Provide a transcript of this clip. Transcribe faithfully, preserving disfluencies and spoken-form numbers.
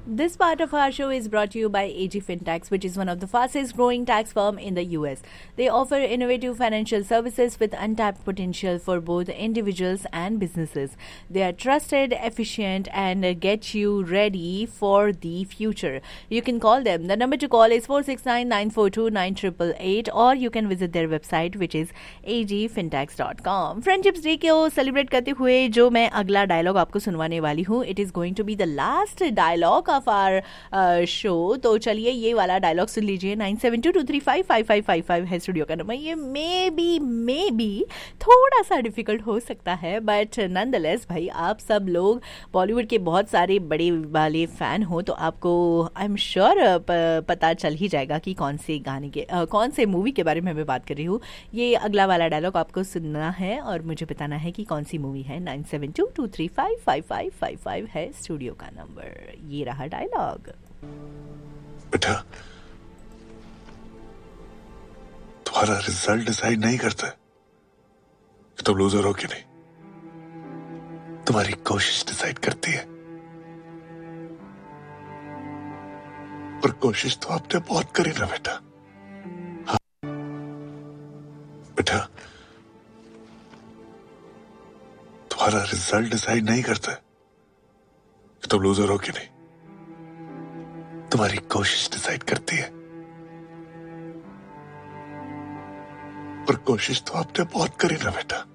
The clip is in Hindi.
This part of our show is brought to you by A G Fintechs, which is one of the fastest growing tax firm in the U S. They offer innovative financial services with untapped potential for both individuals and businesses. They are trusted, efficient, and get you ready for the future. You can call them. The number to call is four six nine, nine four two, nine eight eight eight, or you can visit their website, which is a g fintechs dot com. Friendships day को सेलिब्रेट करते हुए जो मैं अगला डायलॉग आपको सुनवाने वाली हूँ, it is going to be the last dialogue of our show. तो चलिए ये वाला डायलॉग सुन लीजिए. Nine seven to to three five five five five five है स्टूडियो का नंबर. ये मे बी मे बी थोड़ा सा डिफिकल्ट हो सकता है, बट नंदलेस भाई आप सब लोग बॉलीवुड के बहुत सारे बड़े वाले फैन हो, तो आपको आई एम श्योर पता चल ही जाएगा कि कौन से गाने के uh, कौन से मूवी के बारे में मैं बात कर रही हूँ. ये अगला वाला डायलॉग आपको सुनना है और मुझे बताना है कि कौन सी मूवी है. Nine seven to to three five five five five five है स्टूडियो का नंबर. ये रहा डायलॉग. बेटा, तुम्हारा रिजल्ट डिसाइड नहीं करता कि तुम लूजर हो कि नहीं. तुम्हारी कोशिश डिसाइड करती है. पर कोशिश तो आपने बहुत करी ना बेटा. हाँ बेटा, तुम्हारा रिजल्ट डिसाइड नहीं करता कि तुम लूजर हो कि नहीं. तुम्हारी कोशिश डिसाइड करती है. पर कोशिश तो आपने बहुत करी ना बेटा.